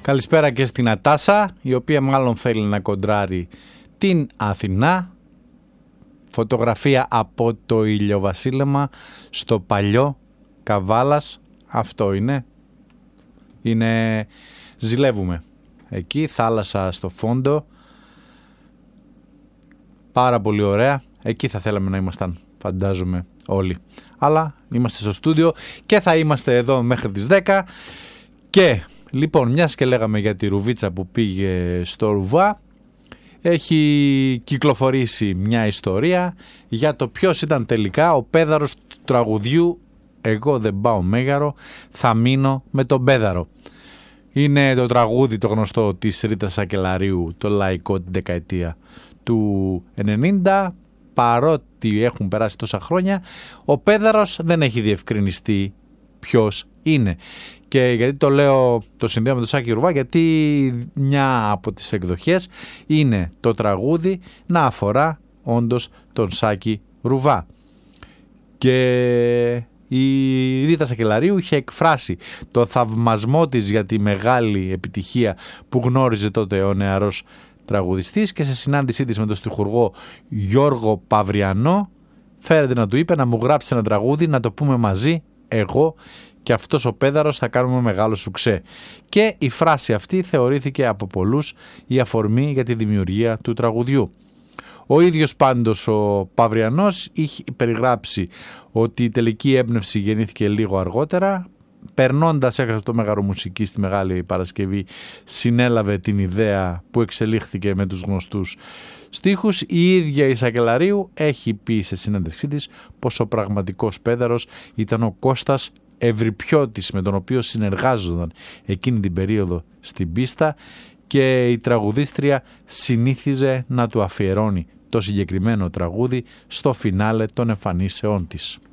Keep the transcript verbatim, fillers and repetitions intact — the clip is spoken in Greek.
Καλησπέρα και στην Ατάσα, η οποία μάλλον θέλει να κοντράρει την Αθηνά. Φωτογραφία από το ηλιοβασίλεμα στο παλιό Καβάλας. Αυτό είναι. Είναι... Ζηλεύουμε. Εκεί θάλασσα στο φόντο. Πάρα πολύ ωραία. Εκεί θα θέλαμε να ήμασταν, φαντάζομαι όλοι. Αλλά είμαστε στο στούντιο και θα είμαστε εδώ μέχρι τις δέκα. Και λοιπόν, μιας και λέγαμε για τη Ρουβίτσα που πήγε στο Ρουβά, έχει κυκλοφορήσει μια ιστορία για το ποιος ήταν τελικά ο πέδαρος του τραγουδιού «Εγώ δεν πάω Μέγαρο, θα μείνω με τον πέδαρο». Είναι το τραγούδι το γνωστό της Ρίτας Σακελαρίου, το λαϊκό την δεκαετία του ενενήντα. Παρότι έχουν περάσει τόσα χρόνια, ο πέδαρος δεν έχει διευκρινιστεί ποιος είναι. Και γιατί το λέω, το συνδέω με τον Σάκη Ρουβά, γιατί μια από τις εκδοχές είναι το τραγούδι να αφορά όντως τον Σάκη Ρουβά. Και η Ρίτα Σακελαρίου είχε εκφράσει το θαυμασμό της για τη μεγάλη επιτυχία που γνώριζε τότε ο νεαρός τραγουδιστής, και σε συνάντησή της με τον στιχουργό Γιώργο Παυριανό φέρεται να του είπε να μου γράψει ένα τραγούδι, να το πούμε μαζί, εγώ και αυτός ο πέδαρος θα κάνουμε μεγάλο σουξέ. Και η φράση αυτή θεωρήθηκε από πολλούς η αφορμή για τη δημιουργία του τραγουδιού. Ο ίδιος πάντως ο Παυριανός είχε περιγράψει ότι η τελική έμπνευση γεννήθηκε λίγο αργότερα. Περνώντας έξω το Μεγαρομουσική στη Μεγάλη Παρασκευή, συνέλαβε την ιδέα που εξελίχθηκε με τους γνωστούς στίχους. Η ίδια η Σακελαρίου έχει πει σε συνέντευξή της πως ο πραγματικός πέδαρος ήταν ο Κώστας Ευρυπιώτης, με τον οποίο συνεργάζονταν εκείνη την περίοδο στην πίστα, και η τραγουδίστρια συνήθιζε να του αφιερώνει το συγκεκριμένο τραγούδι στο φινάλε των εμφανίσεών της.